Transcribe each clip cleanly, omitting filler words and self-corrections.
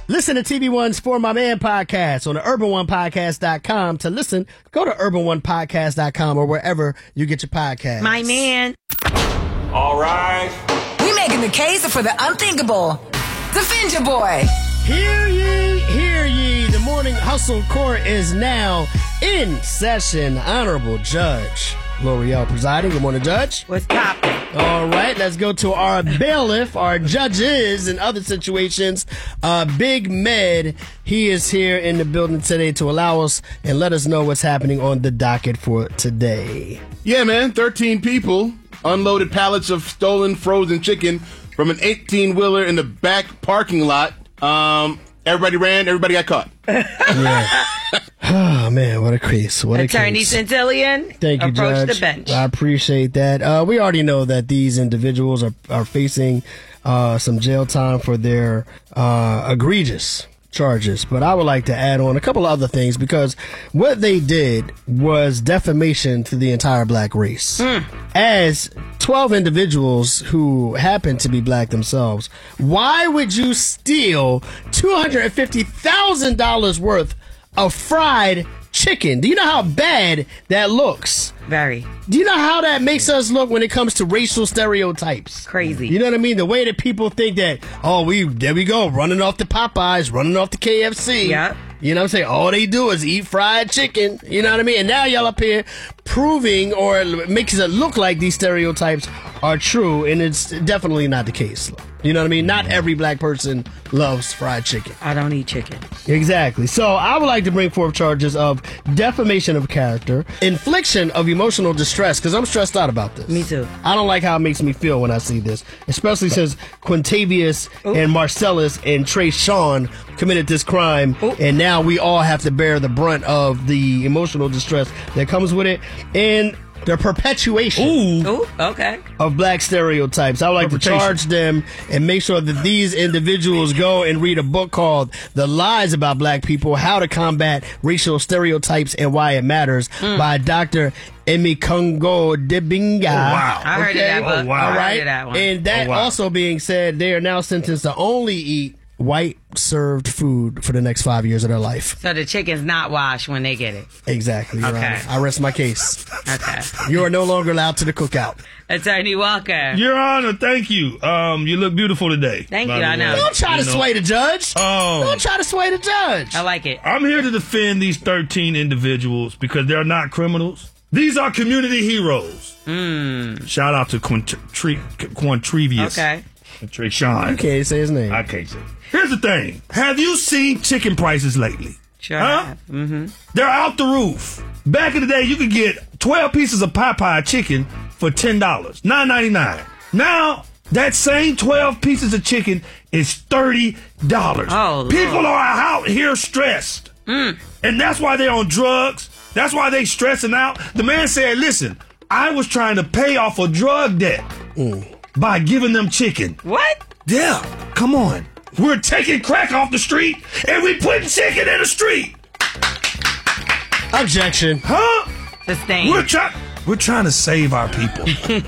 Listen to TV1's For My Man podcast on the urban1podcast.com. To listen, go to urban1podcast.com or wherever you get your podcasts. My man. All right. We making the case for the unthinkable. Defend your boy. Hear ye, hear ye. The morning hustle court is now in session. Honorable Judge L'Oreal presiding. Good morning, Judge. What's poppin'? All right, let's go to our bailiff, our judges in other situations. Big Med, he is here in the building today to allow us and let us know what's happening on the docket for today. Yeah, man, 13 people unloaded pallets of stolen frozen chicken from an 18-wheeler in the back parking lot. Everybody ran, everybody got caught. Yeah. Oh, man, what a case. What Attorney a case. Centillion, Thank you, approach Judge. the bench. I appreciate that. We already know that these individuals are facing some jail time for their egregious charges, but I would like to add on a couple of other things because what they did was defamation to the entire black race. As 12 individuals who happen to be black themselves, why would you steal $250,000 worth of fried chicken? Do you know how bad that looks? Very. Do you know how that makes us look when it comes to racial stereotypes? Crazy. You know what I mean? The way that people think that, there we go, running off the Popeyes, running off the KFC. Yeah. You know what I'm saying? All they do is eat fried chicken. You know what I mean? And now y'all up here proving or makes it look like these stereotypes are true, and it's definitely not the case. You know what I mean? Not every black person loves fried chicken. I don't eat chicken. Exactly. So I would like to bring forth charges of defamation of character, infliction of emotional distress, because I'm stressed out about this. Me too. I don't like how it makes me feel when I see this, especially since Quintavious and Marcellus and Trey Sean committed this crime, and now we all have to bear the brunt of the emotional distress that comes with it, and the perpetuation Okay. of black stereotypes. I would like to charge them and make sure that these individuals go and read a book called The Lies About Black People, How to Combat Racial Stereotypes and Why It Matters by Dr. Emikongo Dibinga. Wow. I heard of that book. wow. All I right. heard of that one. And that also being said, they are now sentenced to only eat white served food for the next 5 years of their life. So the chicken's not washed when they get it. Exactly. Your Okay. Honor. I rest my case. Okay. You are no longer allowed to the cookout. Attorney Walker. Your Honor, thank you. You look beautiful today. Thank by you, the I know. way. Don't try to sway the judge. Don't try to sway the judge. I like it. I'm here to defend these 13 individuals because they're not criminals. These are community heroes. Shout out to Quintavious. Okay. And Trey Sean. You can't say his name. I can't say. Here's the thing. Have you seen chicken prices lately? Sure Huh? have. Mm-hmm. They're out the roof. Back in the day, you could get 12 pieces of Popeye chicken for $10, $9.99. Now, that same 12 pieces of chicken is $30. Oh, People Lord. are out here stressed. And that's why they're on drugs. That's why they stressing out. The man said, listen, I was trying to pay off a drug debt by giving them chicken. What? Yeah, come on. We're taking crack off the street and we putting chicken in the street. Objection. Huh? Sustained. We're trying to save our people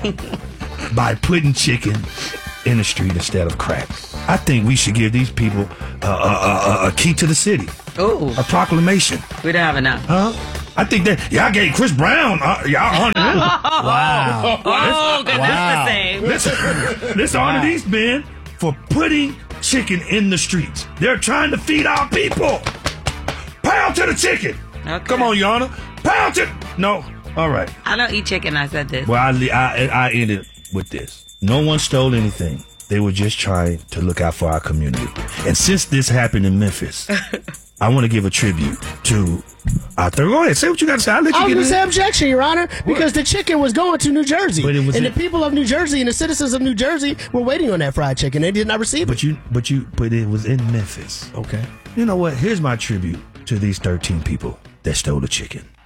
by putting chicken in the street instead of crack. I think we should give these people a key to the city. Ooh. A proclamation. We don't have enough. Huh? I think that y'all gave Chris Brown y'all honor him. Wow. Oh, because Wow. it's the same. Let's honor these men for putting chicken in the streets. They're trying to feed our people. Pound to the chicken. Okay. Come on, Your Honor. Pound to... No. All right. I don't eat chicken. I said this. Well, I ended with this. No one stole anything. They were just trying to look out for our community. And since this happened in Memphis, I want to give a tribute to our third. Go ahead, say what you got to say. I'll let you I was get going in. to say objection, Your Honor, because the chicken was going to New Jersey. But it was and in- the people of New Jersey and the citizens of New Jersey were waiting on that fried chicken. They did not receive it. But it was in Memphis. Okay. You know what? Here's my tribute to these 13 people that stole the chicken.